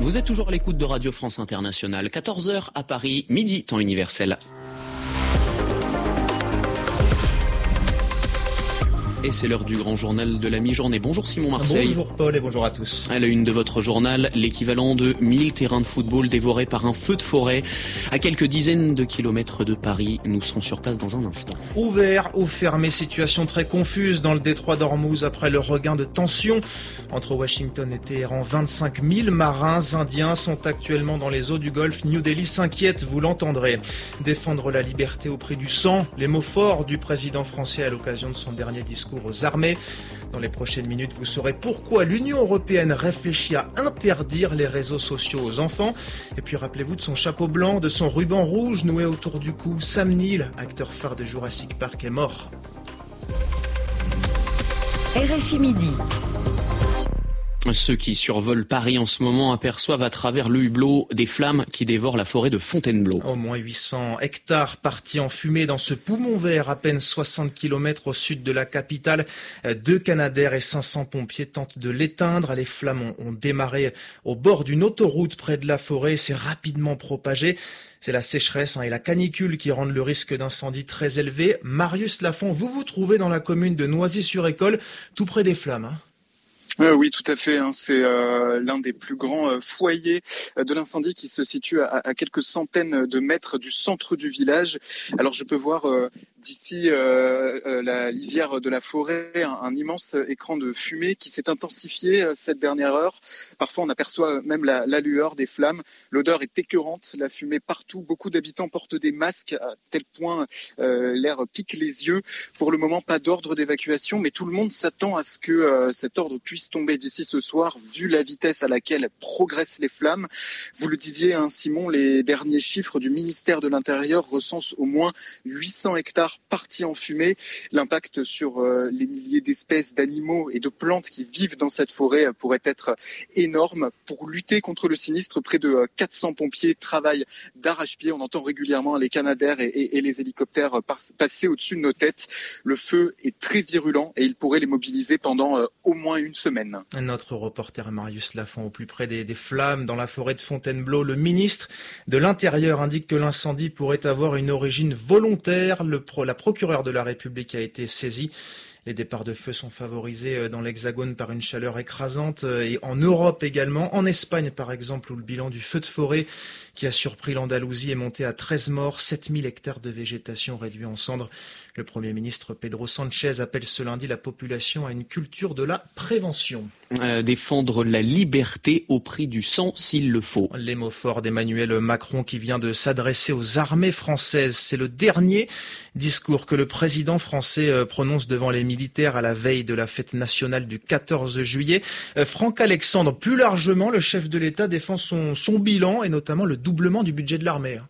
Vous êtes toujours à l'écoute de Radio France Internationale, 14h à Paris, midi, temps universel. Et c'est l'heure du grand journal de la mi-journée. Bonjour Simon Marseille. Bonjour Paul et bonjour à tous. À la une de votre journal, l'équivalent de 1000 terrains de football dévorés par un feu de forêt à quelques dizaines de kilomètres de Paris. Nous serons sur place dans un instant. Ouvert ou fermé, situation très confuse dans le détroit d'Ormuz après le regain de tension entre Washington et Téhéran. 25 000 marins indiens sont actuellement dans les eaux du Golfe. New Delhi s'inquiète, vous l'entendrez. Défendre la liberté au prix du sang, les mots forts du président français à l'occasion de son dernier discours aux armées. Dans les prochaines minutes, vous saurez pourquoi l'Union européenne réfléchit à interdire les réseaux sociaux aux enfants. Et puis rappelez-vous de son chapeau blanc, de son ruban rouge noué autour du cou. Sam Neill, acteur phare de Jurassic Park, est mort. RFI Midi. Ceux qui survolent Paris en ce moment aperçoivent à travers le hublot des flammes qui dévorent la forêt de Fontainebleau. Au moins 800 hectares partis en fumée dans ce poumon vert à peine 60 km au sud de la capitale. 2 Canadair et 500 pompiers tentent de l'éteindre. Les flammes ont démarré au bord d'une autoroute près de la forêt. C'est rapidement propagé. C'est la sécheresse et la canicule qui rendent le risque d'incendie très élevé. Marius Lafont, vous vous trouvez dans la commune de Noisy-sur-École, tout près des flammes. Oui, tout à fait. C'est l'un des plus grands foyers de l'incendie qui se situe à quelques centaines de mètres du centre du village. Alors je peux voir d'ici la lisière de la forêt un immense écran de fumée qui s'est intensifié cette dernière heure. Parfois on aperçoit même la lueur des flammes. L'odeur est écœurante, la fumée partout. Beaucoup d'habitants portent des masques à tel point l'air pique les yeux. Pour le moment, pas d'ordre d'évacuation, mais tout le monde s'attend à ce que cet ordre puisse tomber d'ici ce soir, vu la vitesse à laquelle progressent les flammes. Vous le disiez, Simon, les derniers chiffres du ministère de l'Intérieur recensent au moins 800 hectares partis en fumée. L'impact sur les milliers d'espèces d'animaux et de plantes qui vivent dans cette forêt pourrait être énorme. Pour lutter contre le sinistre, près de 400 pompiers travaillent d'arrache-pied. On entend régulièrement les Canadair et les hélicoptères passer au-dessus de nos têtes. Le feu est très virulent et il pourrait les mobiliser pendant au moins une semaine. Notre reporter Marius Lafont au plus près des flammes dans la forêt de Fontainebleau. Le ministre de l'Intérieur indique que l'incendie pourrait avoir une origine volontaire. La procureure de la République a été saisie. Les départs de feu sont favorisés dans l'Hexagone par une chaleur écrasante et en Europe également. En Espagne, par exemple, où le bilan du feu de forêt qui a surpris l'Andalousie est monté à 13 morts, 7000 hectares de végétation réduits en cendres. Le Premier ministre Pedro Sánchez appelle ce lundi la population à une culture de la prévention. Défendre la liberté au prix du sang s'il le faut. Les mots forts d'Emmanuel Macron qui vient de s'adresser aux armées françaises. C'est le dernier discours que le président français prononce devant les militaires à la veille de la fête nationale du 14 juillet. Franck Alexandre, plus largement, le chef de l'État défend son bilan et notamment le doublement du budget de l'armée.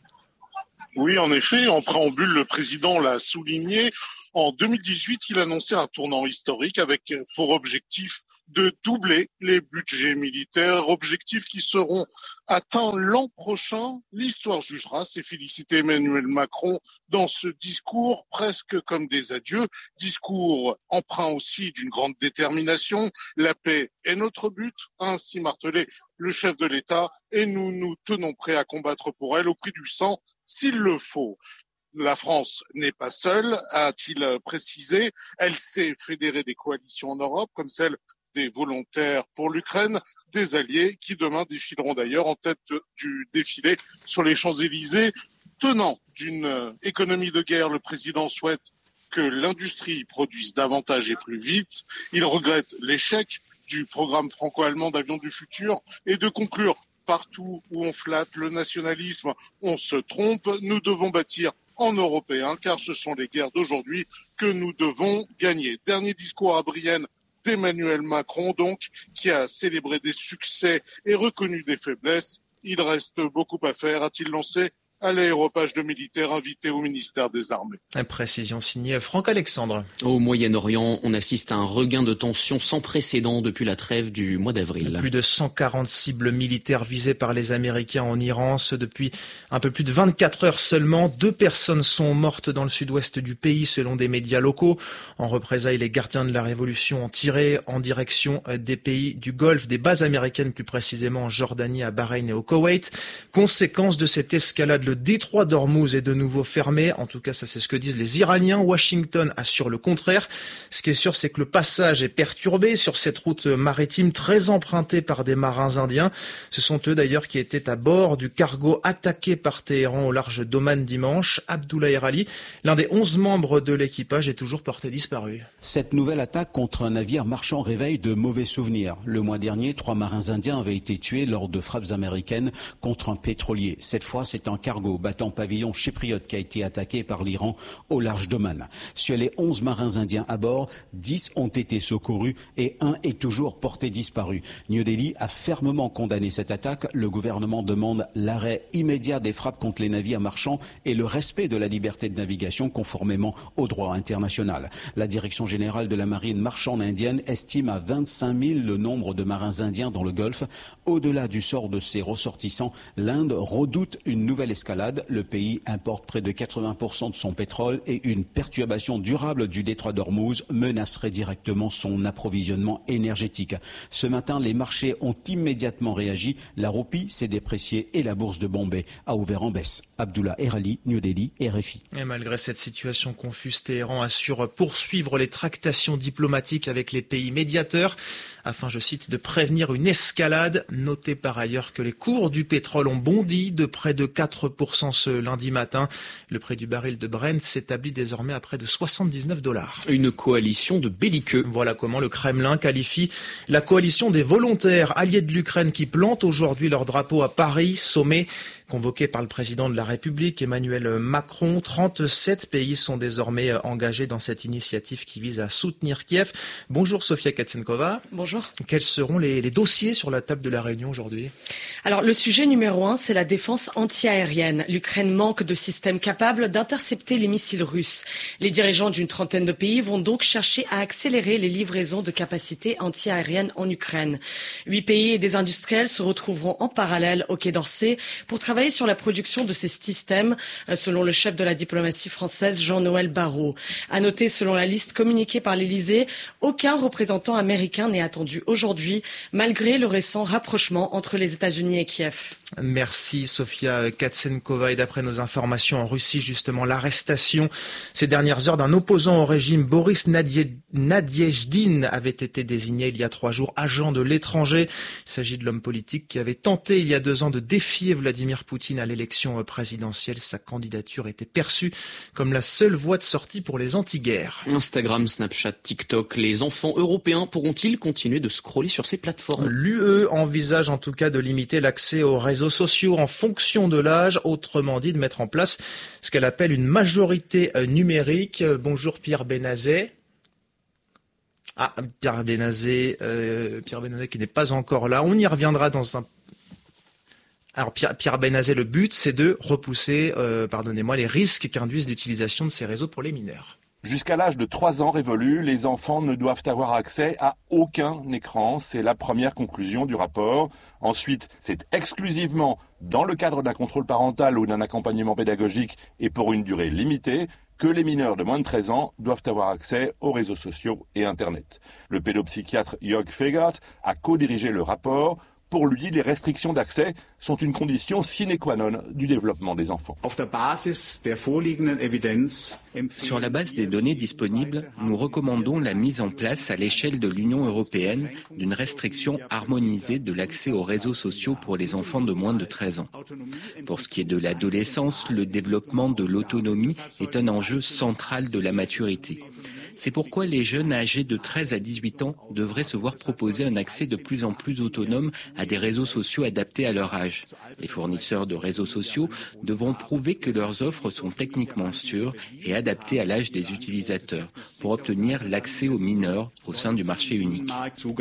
Oui, en effet, en préambule, le président l'a souligné. En 2018, il annonçait un tournant historique avec pour objectif de doubler les budgets militaires, objectifs qui seront atteints l'an prochain. L'histoire jugera, s'est félicité Emmanuel Macron dans ce discours presque comme des adieux, discours empreint aussi d'une grande détermination. La paix est notre but, a ainsi martelé le chef de l'État, et nous nous tenons prêts à combattre pour elle au prix du sang s'il le faut. La France n'est pas seule, a-t-il précisé. Elle sait fédérer des coalitions en Europe, comme celle des volontaires pour l'Ukraine, des alliés qui demain défileront d'ailleurs en tête du défilé sur les Champs-Élysées. Tenant d'une économie de guerre, le président souhaite que l'industrie produise davantage et plus vite. Il regrette l'échec du programme franco-allemand d'avions du futur et de conclure: partout où on flatte le nationalisme, on se trompe. Nous devons bâtir en Européens, car ce sont les guerres d'aujourd'hui que nous devons gagner. Dernier discours à Brienne d'Emmanuel Macron, donc, qui a célébré des succès et reconnu des faiblesses. Il reste beaucoup à faire, a-t-il lancé à l'aéropage de militaires invités au ministère des Armées. Précision signée Franck Alexandre. Au Moyen-Orient, on assiste à un regain de tension sans précédent depuis la trêve du mois d'avril. Plus de 140 cibles militaires visées par les Américains en Iran. Depuis un peu plus de 24 heures seulement, 2 personnes sont mortes dans le sud-ouest du pays selon des médias locaux. En représailles, les gardiens de la révolution ont tiré en direction des pays du Golfe, des bases américaines plus précisément en Jordanie, à Bahreïn et au Koweït. Conséquence de cette escalade, le détroit d'Ormuz est de nouveau fermé. En tout cas, ça c'est ce que disent les Iraniens. Washington assure le contraire. Ce qui est sûr, c'est que le passage est perturbé sur cette route maritime très empruntée par des marins indiens. Ce sont eux d'ailleurs qui étaient à bord du cargo attaqué par Téhéran au large d'Oman dimanche. Abdullah Erali, l'un des 11 membres de l'équipage, est toujours porté disparu. Cette nouvelle attaque contre un navire marchand réveille de mauvais souvenirs. Le mois dernier, 3 marins indiens avaient été tués lors de frappes américaines contre un pétrolier. Cette fois, c'est un cargo battant pavillon chypriote qui a été attaqué par l'Iran au large d'Oman. Sur les 11 marins indiens à bord, 10 ont été secourus et 1 est toujours porté disparu. New Delhi a fermement condamné cette attaque. Le gouvernement demande l'arrêt immédiat des frappes contre les navires marchands et le respect de la liberté de navigation conformément au droit international. La direction générale de la marine marchande indienne estime à 25 000 le nombre de marins indiens dans le Golfe. Au-delà du sort de ses ressortissants, l'Inde redoute une nouvelle escalade. Le pays importe près de 80% de son pétrole et une perturbation durable du détroit d'Ormuz menacerait directement son approvisionnement énergétique. Ce matin, les marchés ont immédiatement réagi. La roupie s'est dépréciée et la bourse de Bombay a ouvert en baisse. Abdullah Erali, New Delhi, RFI. Et malgré cette situation confuse, Téhéran assure poursuivre les tractations diplomatiques avec les pays médiateurs afin, je cite, de prévenir une escalade. Notez par ailleurs que les cours du pétrole ont bondi de près de 4% ce lundi matin. Le prix du baril de Brent s'établit désormais à près de $79. Une coalition de belliqueux. Voilà comment le Kremlin qualifie la coalition des volontaires alliés de l'Ukraine qui plantent aujourd'hui leur drapeau à Paris, sommet convoqué par le président de la République, Emmanuel Macron. 37 pays sont désormais engagés dans cette initiative qui vise à soutenir Kiev. Bonjour Sofia Katsenkova. Bonjour. Quels seront les dossiers sur la table de la réunion aujourd'hui ? Alors le sujet numéro 1, c'est la défense anti-aérienne. L'Ukraine manque de systèmes capables d'intercepter les missiles russes. Les dirigeants d'une trentaine de pays vont donc chercher à accélérer les livraisons de capacités anti-aériennes en Ukraine. 8 pays et des industriels se retrouveront en parallèle au Quai d'Orsay pour travailler sur la production de ces systèmes, selon le chef de la diplomatie française, Jean-Noël Barrot. À noter, selon la liste communiquée par l'Élysée, aucun représentant américain n'est attendu aujourd'hui, malgré le récent rapprochement entre les États-Unis et Kiev. Merci Sofia Katsenkova. Et d'après nos informations en Russie, justement, l'arrestation ces dernières heures d'un opposant au régime, Boris Nadiejdine, avait été désigné il y a 3 jours agent de l'étranger. Il s'agit de l'homme politique qui avait tenté il y a 2 ans de défier Vladimir Poutine à l'élection présidentielle. Sa candidature était perçue comme la seule voie de sortie pour les anti-guerres. Instagram, Snapchat, TikTok, les enfants européens pourront-ils continuer de scroller sur ces plateformes ? L'UE envisage en tout cas de limiter l'accès aux réseaux sociaux en fonction de l'âge, autrement dit de mettre en place ce qu'elle appelle une majorité numérique. Bonjour Pierre Benazet. Pierre Benazet qui n'est pas encore là. On y reviendra dans un... Alors Pierre Benazet, le but c'est de repousser, les risques qu'induisent l'utilisation de ces réseaux pour les mineurs. Jusqu'à l'âge de 3 ans révolu, les enfants ne doivent avoir accès à aucun écran. C'est la première conclusion du rapport. Ensuite, c'est exclusivement dans le cadre d'un contrôle parental ou d'un accompagnement pédagogique et pour une durée limitée que les mineurs de moins de 13 ans doivent avoir accès aux réseaux sociaux et Internet. Le pédopsychiatre Jörg Fegert a co-dirigé le rapport. Pour lui, les restrictions d'accès sont une condition sine qua non du développement des enfants. Sur la base des données disponibles, nous recommandons la mise en place à l'échelle de l'Union européenne d'une restriction harmonisée de l'accès aux réseaux sociaux pour les enfants de moins de 13 ans. Pour ce qui est de l'adolescence, le développement de l'autonomie est un enjeu central de la maturité. C'est pourquoi les jeunes âgés de 13 à 18 ans devraient se voir proposer un accès de plus en plus autonome à des réseaux sociaux adaptés à leur âge. Les fournisseurs de réseaux sociaux devront prouver que leurs offres sont techniquement sûres et adaptées à l'âge des utilisateurs pour obtenir l'accès aux mineurs au sein du marché unique.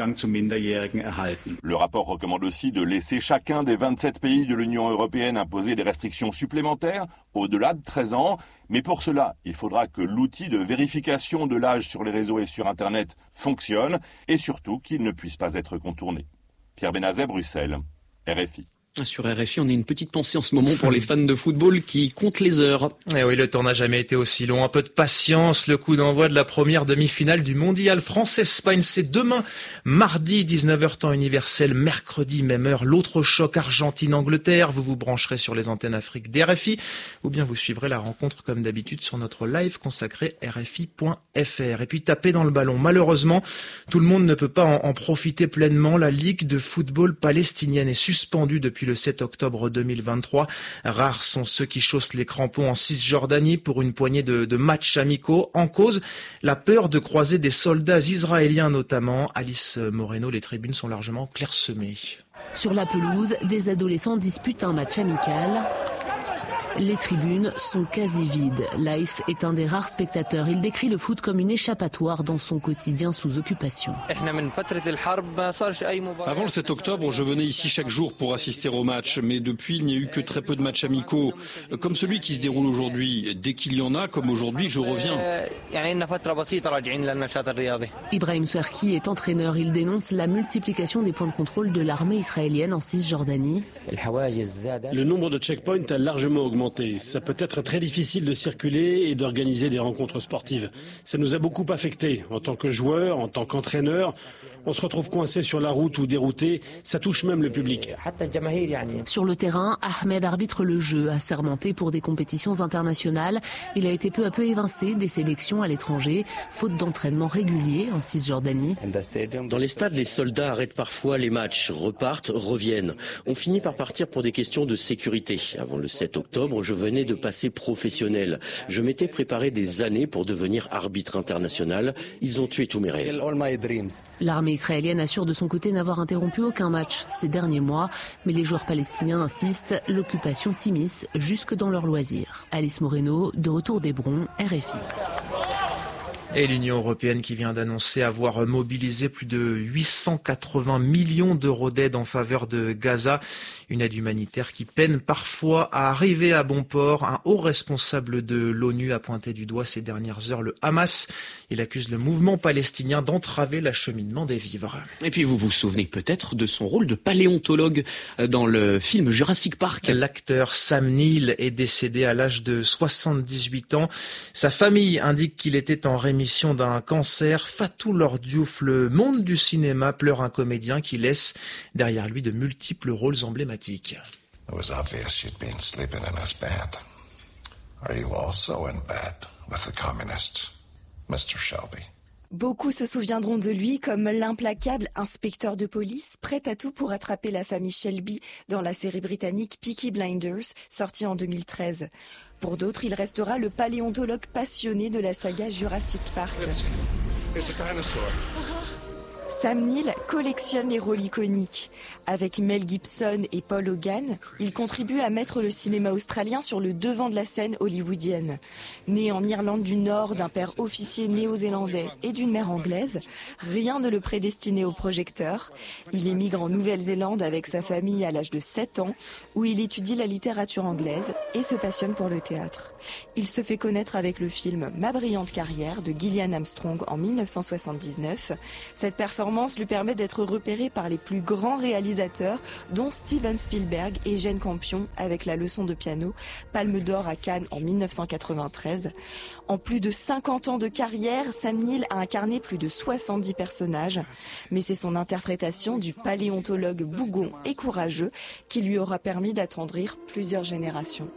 Le rapport recommande aussi de laisser chacun des 27 pays de l'Union européenne imposer des restrictions supplémentaires au-delà de 13 ans. Mais pour cela, il faudra que l'outil de vérification de l'âge sur les réseaux et sur Internet fonctionne et surtout qu'il ne puisse pas être contourné. Pierre Benazet, Bruxelles, RFI. Sur RFI, on a une petite pensée en ce moment pour les fans de football qui comptent les heures. Et oui, le temps n'a jamais été aussi long. Un peu de patience. Le coup d'envoi de la première demi-finale du mondial France-Espagne, c'est demain, mardi, 19h temps universel, mercredi, même heure. L'autre choc Argentine-Angleterre. Vous vous brancherez sur les antennes Afrique d'RFI ou bien vous suivrez la rencontre comme d'habitude sur notre live consacré rfi.fr. Et puis tapez dans le ballon. Malheureusement, tout le monde ne peut pas en profiter pleinement. La Ligue de football palestinienne est suspendue depuis le 7 octobre 2023. Rares sont ceux qui chaussent les crampons en Cisjordanie pour une poignée de matchs amicaux. En cause, la peur de croiser des soldats israéliens notamment. Alice Moreno, les tribunes sont largement clairsemées. Sur la pelouse, des adolescents disputent un match amical. Les tribunes sont quasi vides. Laïs est un des rares spectateurs. Il décrit le foot comme une échappatoire dans son quotidien sous occupation. Avant le 7 octobre, je venais ici chaque jour pour assister aux matchs. Mais depuis, il n'y a eu que très peu de matchs amicaux. Comme celui qui se déroule aujourd'hui. Dès qu'il y en a, comme aujourd'hui, je reviens. Ibrahim Swerki est entraîneur. Il dénonce la multiplication des points de contrôle de l'armée israélienne en Cisjordanie. Le nombre de checkpoints a largement augmenté. Ça peut être très difficile de circuler et d'organiser des rencontres sportives. Ça nous a beaucoup affectés. En tant que joueur, en tant qu'entraîneur, on se retrouve coincé sur la route ou dérouté. Ça touche même le public. Sur le terrain, Ahmed arbitre le jeu, assermenté pour des compétitions internationales. Il a été peu à peu évincé des sélections à l'étranger, faute d'entraînement régulier en Cisjordanie. Dans les stades, les soldats arrêtent parfois les matchs, repartent, reviennent. On finit par partir pour des questions de sécurité. Avant le 7 octobre, je venais de passer professionnel. Je m'étais préparé des années pour devenir arbitre international. Ils ont tué tous mes rêves. L'armée israélienne assure de son côté n'avoir interrompu aucun match ces derniers mois, mais les joueurs palestiniens insistent, l'occupation s'immisce jusque dans leurs loisirs. Alice Moreno, de retour d'Hébron, RFI. Et l'Union européenne qui vient d'annoncer avoir mobilisé plus de 880 millions d'euros d'aide en faveur de Gaza. Une aide humanitaire qui peine parfois à arriver à bon port. Un haut responsable de l'ONU a pointé du doigt ces dernières heures le Hamas. Il accuse le mouvement palestinien d'entraver l'acheminement des vivres. Et puis vous vous souvenez peut-être de son rôle de paléontologue dans le film Jurassic Park. L'acteur Sam Neill est décédé à l'âge de 78 ans. Sa famille indique qu'il était en rémission d'un cancer. Fatou Lord Diouf, le monde du cinéma, pleure un comédien qui laisse derrière lui de multiples rôles emblématiques. It was obvious you'd been sleeping in his bed. Are you also in bed with the communists, Mr. Shelby? Beaucoup se souviendront de lui comme l'implacable inspecteur de police, prêt à tout pour attraper la famille Shelby dans la série britannique Peaky Blinders, sortie en 2013. Pour d'autres, il restera le paléontologue passionné de la saga Jurassic Park. It's a dinosaur. Sam Neill collectionne les rôles iconiques. Avec Mel Gibson et Paul Hogan, il contribue à mettre le cinéma australien sur le devant de la scène hollywoodienne. Né en Irlande du Nord d'un père officier néo-zélandais et d'une mère anglaise, rien ne le prédestinait au projecteur. Il émigre en Nouvelle-Zélande avec sa famille à l'âge de 7 ans, où il étudie la littérature anglaise et se passionne pour le théâtre. Il se fait connaître avec le film Ma brillante carrière de Gillian Armstrong en 1979. Cette performance lui permet d'être repéré par les plus grands réalisateurs, dont Steven Spielberg et Jane Campion avec La leçon de piano, Palme d'or à Cannes en 1993. En plus de 50 ans de carrière, Sam Neill a incarné plus de 70 personnages. Mais c'est son interprétation du paléontologue bougon et courageux qui lui aura permis d'attendrir plusieurs générations.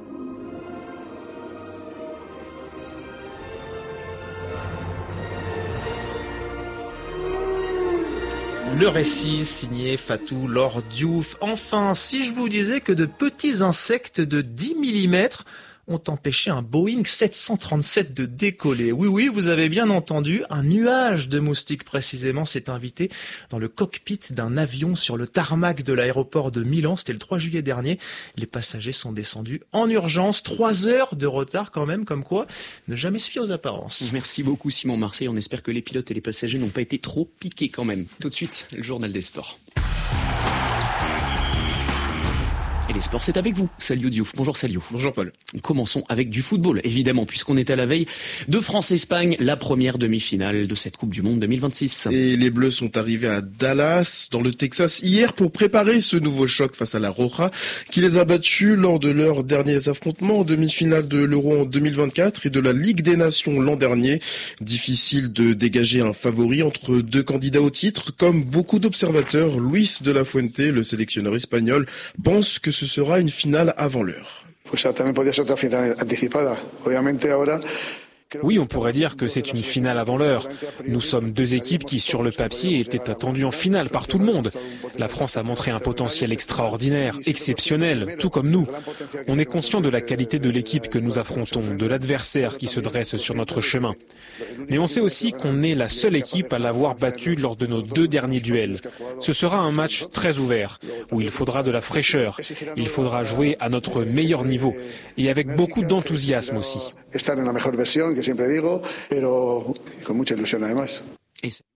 Le récit signé Fatou Lord Diouf. Enfin, si je vous disais que de petits insectes de 10 mm ont empêché un Boeing 737 de décoller. Oui, vous avez bien entendu, un nuage de moustiques précisément s'est invité dans le cockpit d'un avion sur le tarmac de l'aéroport de Milan. C'était le 3 juillet dernier. Les passagers sont descendus en urgence. 3 heures de retard quand même, comme quoi ne jamais se fier aux apparences. Merci beaucoup Simon Marseille. On espère que les pilotes et les passagers n'ont pas été trop piqués quand même. Tout de suite, le journal des sports. Et les sports, c'est avec vous, Saliou Diouf. Bonjour Saliou. Bonjour Paul. Commençons avec du football, évidemment, puisqu'on est à la veille de France-Espagne, la première demi-finale de cette Coupe du Monde 2026. Et les Bleus sont arrivés à Dallas, dans le Texas, hier pour préparer ce nouveau choc face à la Roja, qui les a battus lors de leurs derniers affrontements en demi-finale de l'Euro en 2024 et de la Ligue des Nations l'an dernier. Difficile de dégager un favori entre deux candidats au titre. Comme beaucoup d'observateurs, Luis de la Fuente, le sélectionneur espagnol, pense que ce sera une finale avant l'heure. Oui, on pourrait dire que c'est une finale avant l'heure. Nous sommes deux équipes qui, sur le papier, étaient attendues en finale par tout le monde. La France a montré un potentiel extraordinaire, exceptionnel, tout comme nous. On est conscient de la qualité de l'équipe que nous affrontons, de l'adversaire qui se dresse sur notre chemin. Mais on sait aussi qu'on est la seule équipe à l'avoir battue lors de nos 2 derniers duels. Ce sera un match très ouvert, où il faudra de la fraîcheur. Il faudra jouer à notre meilleur niveau, et avec beaucoup d'enthousiasme aussi. Et